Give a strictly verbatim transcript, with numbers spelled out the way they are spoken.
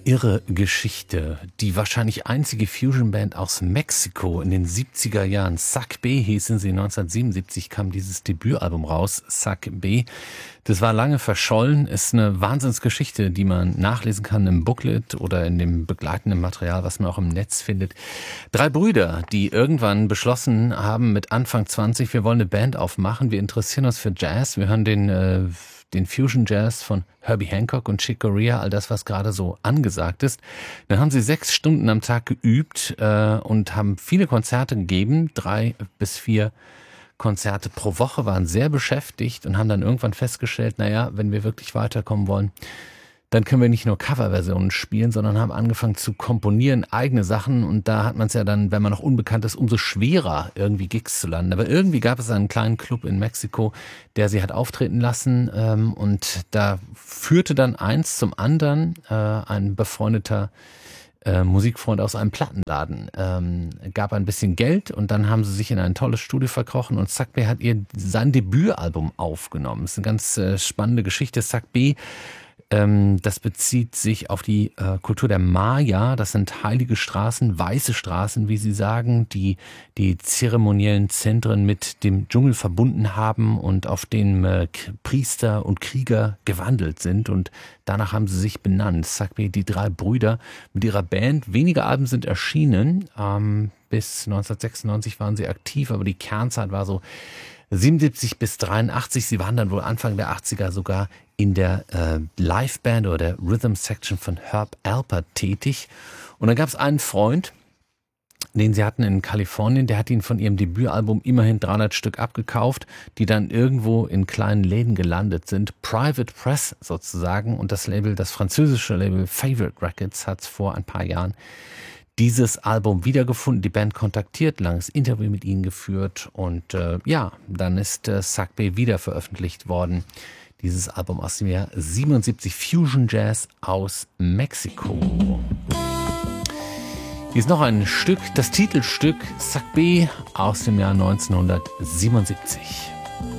irre Geschichte. Die wahrscheinlich einzige Fusion-Band aus Mexiko in den siebziger Jahren. Sac B hießen sie. neunzehnhundertsiebenundsiebzig kam dieses Debütalbum raus, Sac B. Das war lange verschollen, ist eine Wahnsinnsgeschichte, die man nachlesen kann im Booklet oder in dem begleitenden Material, was man auch im Netz findet. Drei Brüder, die irgendwann beschlossen haben mit Anfang zwanzig, wir wollen eine Band aufmachen, wir interessieren uns für Jazz, wir hören den äh, den Fusion Jazz von Herbie Hancock und Chick Corea, all das, was gerade so angesagt ist. Dann haben sie sechs Stunden am Tag geübt äh, und haben viele Konzerte gegeben, drei bis vier Konzerte pro Woche, waren sehr beschäftigt und haben dann irgendwann festgestellt, naja, wenn wir wirklich weiterkommen wollen, dann können wir nicht nur Coverversionen spielen, sondern haben angefangen zu komponieren, eigene Sachen. Und da hat man es ja dann, wenn man noch unbekannt ist, umso schwerer, irgendwie Gigs zu landen. Aber irgendwie gab es einen kleinen Club in Mexiko, der sie hat auftreten lassen. Und da führte dann eins zum anderen. Ein befreundeter Äh, Musikfreund aus einem Plattenladen ähm, gab ein bisschen Geld und dann haben sie sich in ein tolles Studio verkrochen und Sac B hat ihr sein Debütalbum aufgenommen. Das ist eine ganz äh, spannende Geschichte. Sac B, ähm, das bezieht sich auf die äh, Kultur der Maya. Das sind heilige Straßen, weiße Straßen, wie sie sagen, die die zeremoniellen Zentren mit dem Dschungel verbunden haben und auf denen äh, Priester und Krieger gewandelt sind, und danach haben sie sich benannt. Sac B, die drei Brüder mit ihrer Band. Wenige Alben sind erschienen. Ähm, bis neunzehnhundertsechsundneunzig waren sie aktiv, aber die Kernzeit war so siebenundsiebzig bis dreiundachtzig. Sie waren dann wohl Anfang der achtziger sogar in der äh, Liveband oder der Rhythm Section von Herb Alpert tätig. Und dann gab es einen Freund, den sie hatten in Kalifornien, der hat ihnen von ihrem Debütalbum immerhin dreihundert Stück abgekauft, die dann irgendwo in kleinen Läden gelandet sind. Private Press sozusagen, und das Label, das französische Label Favorite Records, hat vor ein paar Jahren dieses Album wiedergefunden, die Band kontaktiert, langes Interview mit ihnen geführt und äh, ja, dann ist äh, Sac B wieder veröffentlicht worden. Dieses Album aus dem Jahr siebenundsiebzig, Fusion Jazz aus Mexiko. Hier ist noch ein Stück, das Titelstück Sac B aus dem Jahr neunzehnhundertsiebenundsiebzig.